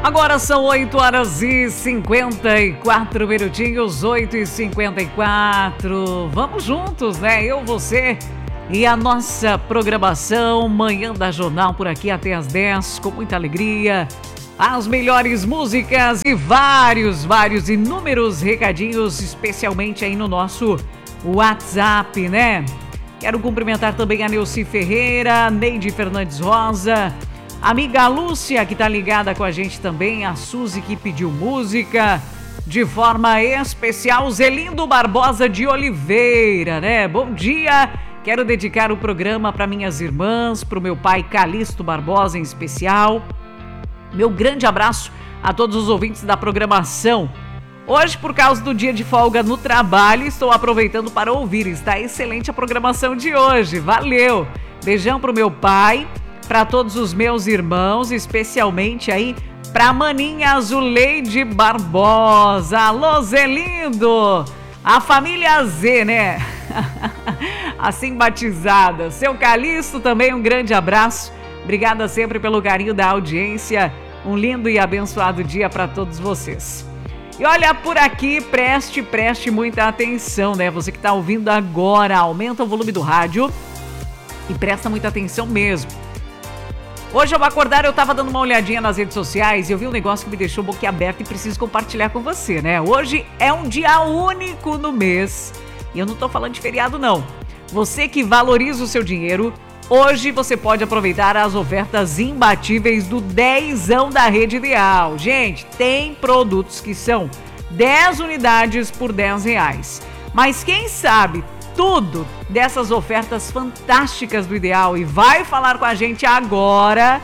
Agora são 8h54 minutinhos, 8h54. Vamos juntos, né? Eu, você e a nossa programação. Manhã da Jornal por aqui até às 10, com muita alegria. As melhores músicas e vários, inúmeros recadinhos, especialmente aí no nosso WhatsApp, né? Quero cumprimentar também a Neuci Ferreira, Neide Fernandes Rosa, amiga Lúcia, que tá ligada com a gente também, a Suzy, que pediu música, de forma especial, Zelindo Barbosa de Oliveira, né? Bom dia! Quero dedicar o programa para minhas irmãs, para o meu pai Calixto Barbosa em especial. Meu grande abraço a todos os ouvintes da programação. Hoje, por causa do dia de folga no trabalho, estou aproveitando para ouvir. Está excelente a programação de hoje. Valeu! Beijão pro meu pai, para todos os meus irmãos, especialmente aí pra maninha Zuleide Barbosa. Alô, Zelindo! A família Z, né? Assim batizada. Seu Calixto também, um grande abraço. Obrigada sempre pelo carinho da audiência. Um lindo e abençoado dia para todos vocês. E olha, por aqui, preste muita atenção, né? Você que está ouvindo agora, aumenta o volume do rádio e presta muita atenção mesmo. Hoje ao acordar eu estava dando uma olhadinha nas redes sociais e eu vi um negócio que me deixou boquiaberta e preciso compartilhar com você, né? Hoje é um dia único no mês e eu não estou falando de feriado não. Você que valoriza o seu dinheiro, hoje você pode aproveitar as ofertas imbatíveis do 10ão da Rede Ideal. Gente, tem produtos que são 10 unidades por R$10. Mas quem sabe tudo dessas ofertas fantásticas do Ideal e vai falar com a gente agora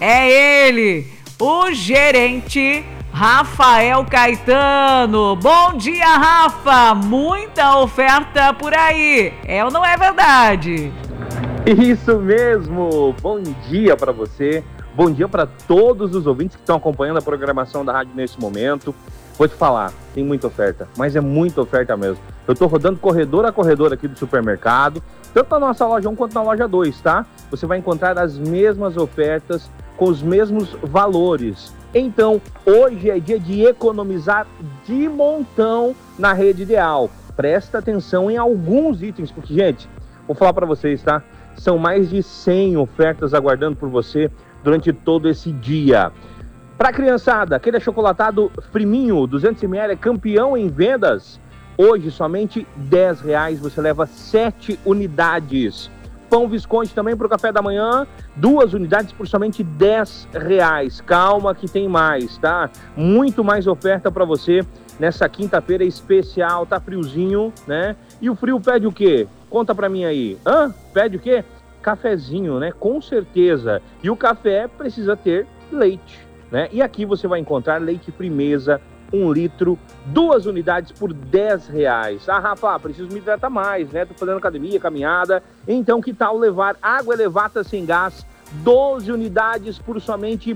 é ele, o gerente Rafael Caetano. Bom dia, Rafa! Muita oferta por aí, é ou não é verdade? Isso mesmo! Bom dia para você, bom dia para todos os ouvintes que estão acompanhando a programação da rádio nesse momento. Vou te falar, tem muita oferta, mas é muita oferta mesmo. Eu tô rodando corredor a corredor aqui do supermercado, tanto na nossa loja 1 quanto na loja 2, tá? Você vai encontrar as mesmas ofertas com os mesmos valores. Então, hoje é dia de economizar de montão na Rede Ideal. Presta atenção em alguns itens, porque, gente, vou falar para vocês, tá? São mais de 100 ofertas aguardando por você durante todo esse dia. Para criançada, aquele achocolatado Friminho, 200ml, é campeão em vendas. Hoje, somente R$10, você leva 7 unidades. Pão Visconde também para o café da manhã, 2 unidades por somente R$10. Calma que tem mais, tá? Muito mais oferta para você nessa quinta-feira especial. Tá friozinho, né? E o frio pede o quê? Conta para mim aí. Pede o quê? Cafezinho, né? Com certeza. E o café precisa ter leite, né? E aqui você vai encontrar leite Frimeza, 1 litro, 2 unidades por R$10. Ah, Rafa, preciso me hidratar mais, né? Tô fazendo academia, caminhada. Então, que tal levar água Elevata sem gás, 12 unidades por somente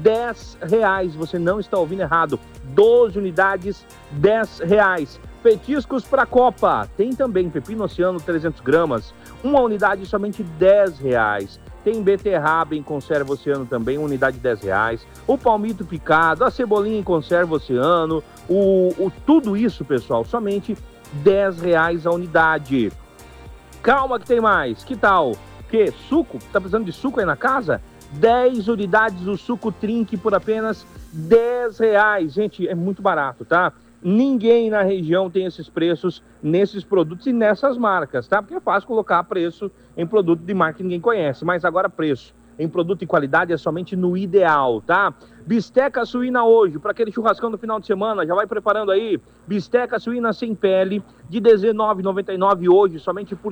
R$10. Você não está ouvindo errado. 12 unidades, R$10. Petiscos para Copa. Tem também pepino oceano, 300 gramas. 1 unidade somente R$10. Tem beterraba em conserva oceano também, 1 unidade R$10. O palmito picado, a cebolinha em conserva oceano, tudo isso, pessoal, somente R$10 a unidade. Calma que tem mais. Que tal? Que? Suco? Tá precisando de suco aí na casa? 10 unidades do suco Trinque por apenas R$10. Gente, é muito barato, tá? Ninguém na região tem esses preços nesses produtos e nessas marcas, tá? Porque é fácil colocar preço em produto de marca que ninguém conhece, mas agora preço em produto de qualidade é somente no Ideal, tá? Bisteca suína hoje, para aquele churrascão no final de semana, já vai preparando aí. Bisteca suína sem pele de R$19,99 hoje, somente por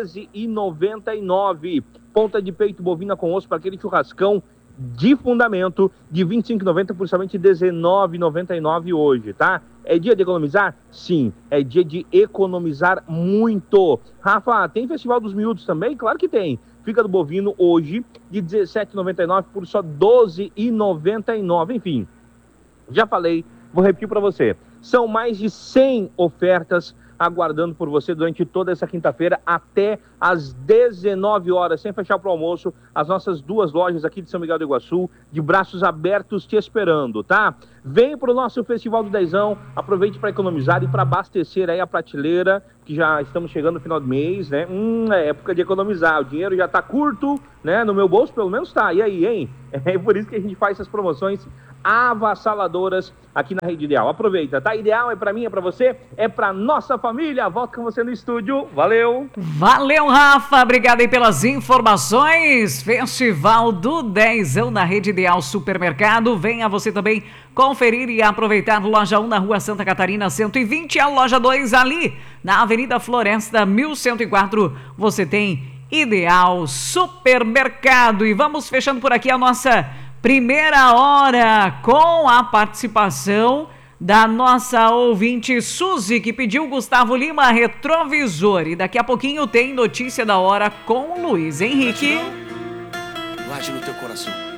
R$13,99. Ponta de peito bovina com osso para aquele churrascão de fundamento de R$25,90 por somente R$19,99 hoje, tá? É dia de economizar? Sim, é dia de economizar muito. Rafa, tem Festival dos Miúdos também? Claro que tem. Fígado bovino hoje de R$17,99 por só R$12,99. Enfim, já falei, vou repetir para você. São mais de 100 ofertas aguardando por você durante toda essa quinta-feira até às 19 horas, sem fechar para o almoço, as nossas 2 lojas aqui de São Miguel do Iguaçu, de braços abertos te esperando, tá? Vem para o nosso Festival do Dezão, aproveite para economizar e para abastecer aí a prateleira, que já estamos chegando no final do mês, né? É época de economizar, o dinheiro já tá curto, né? No meu bolso pelo menos tá, e aí, hein? É por isso que a gente faz essas promoções avassaladoras aqui na Rede Ideal. Aproveita, tá? Ideal é pra mim, é pra você, é pra nossa família. Volto com você no estúdio. Valeu! Valeu, Rafa! Obrigado aí pelas informações. Festival do Dezão na Rede Ideal Supermercado. Venha você também conferir e aproveitar. Loja 1 na Rua Santa Catarina 120, a loja 2 ali na Avenida Floresta 1104. Você tem Ideal Supermercado. E vamos fechando por aqui a nossa primeira hora com a participação da nossa ouvinte Suzy, que pediu Gustavo Lima Retrovisor. E daqui a pouquinho tem notícia da hora com Luiz Henrique. Guarde no teu coração.